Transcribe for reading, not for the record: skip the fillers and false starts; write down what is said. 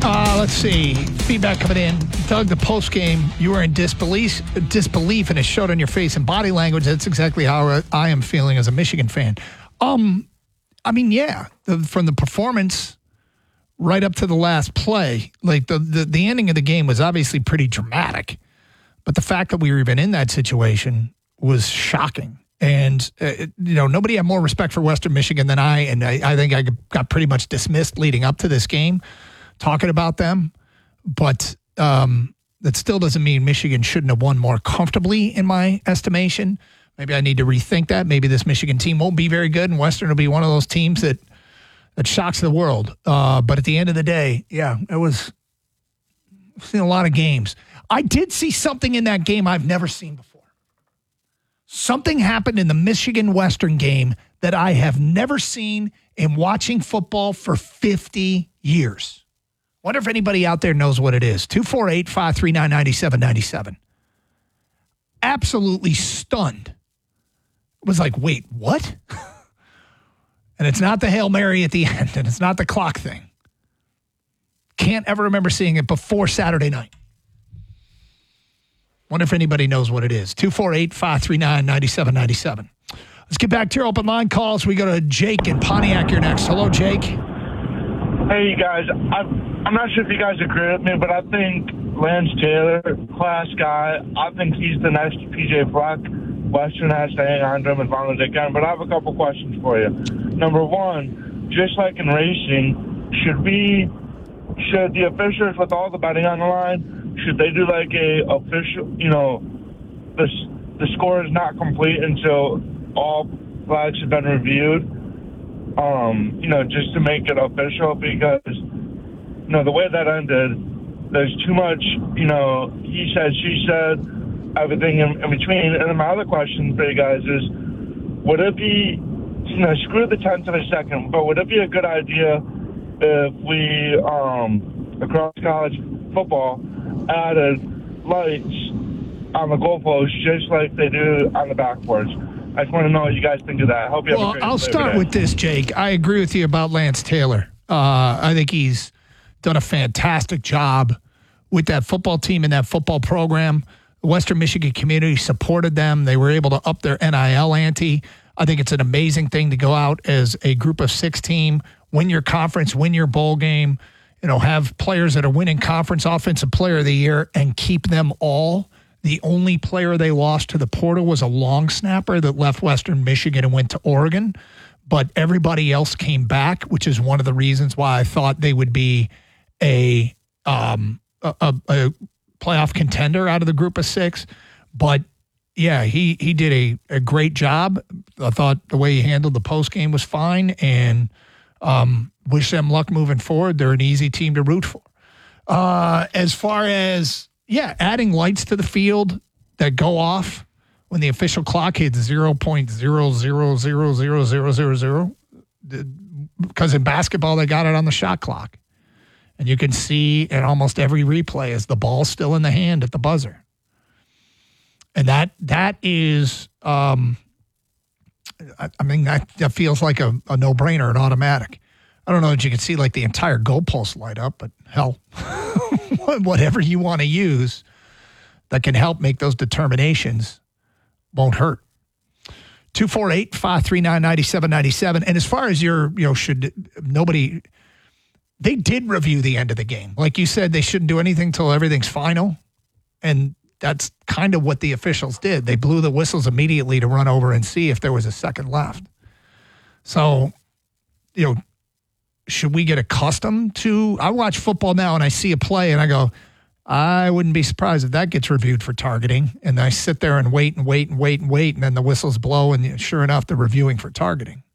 Let's see. Feedback coming in. Doug, the post game, you were in disbelief, and it showed on your face and body language. That's exactly how I am feeling as a Michigan fan. From the performance right up to the last play, like the ending of the game was obviously pretty dramatic, but the fact that we were even in that situation was shocking. And, nobody had more respect for Western Michigan than I, and I think I got pretty much dismissed leading up to this game, talking about them. But that still doesn't mean Michigan shouldn't have won more comfortably, in my estimation. Maybe I need to rethink that. Maybe this Michigan team won't be very good, and Western will be one of those teams that shocks the world. But at the end of the day, I've seen a lot of games. I did see something in that game I've never seen before. Something happened in the Michigan-Western game that I have never seen in watching football for 50 years. Wonder if anybody out there knows what it is. 248-539-9797. Absolutely stunned. It was like, wait, what? And it's not the Hail Mary at the end, and it's not the clock thing. Can't ever remember seeing it before Saturday night. Wonder if anybody knows what it is. 248-539-9797. Let's get back to your open line calls. We go to Jake in Pontiac here next. Hello, Jake. Hey, guys. I'm not sure if you guys agree with me, but I think Lance Taylor, class guy, I think he's the next PJ Fleck. Western has to hang on to him as long as they can. But I have a couple questions for you. Number one, just like in racing, should the officials with all the betting on the line, should they do like a official, the score is not complete until all flags have been reviewed, just to make it official? Because, the way that ended, there's too much, he said, she said, everything in between. And then my other question for you guys is, would it be, screw the tenth of a second, but would it be a good idea if we, across college football, added lights on the goalposts just like they do on the backboards? I just want to know what you guys think of that. I hope you have a great I'll start with this, Jake. I agree with you about Lance Taylor. I think he's done a fantastic job with that football team and that football program. The Western Michigan community supported them. They were able to up their NIL ante. I think it's an amazing thing to go out as a group of 6 team, win your conference, win your bowl game, have players that are winning conference offensive player of the year and keep them all. The only player they lost to the portal was a long snapper that left Western Michigan and went to Oregon. But everybody else came back, which is one of the reasons why I thought they would be a playoff contender out of the group of 6. But, yeah, he did a great job. I thought the way he handled the postgame was fine, and wish them luck moving forward. They're an easy team to root for. As far as, adding lights to the field that go off when the official clock hits 0.000000, because in basketball they got it on the shot clock. And you can see in almost every replay is the ball still in the hand at the buzzer. And that is, that feels like a no-brainer, an automatic. I don't know that you can see like the entire goalpost light up, but hell, whatever you want to use that can help make those determinations won't hurt. 248-539-9797. And as far as they did review the end of the game. Like you said, they shouldn't do anything until everything's final. And that's kind of what the officials did. They blew the whistles immediately to run over and see if there was a second left. So, should we get accustomed to, I watch football now and I see a play and I go, I wouldn't be surprised if that gets reviewed for targeting. And I sit there and wait. And then the whistles blow and sure enough, they're reviewing for targeting.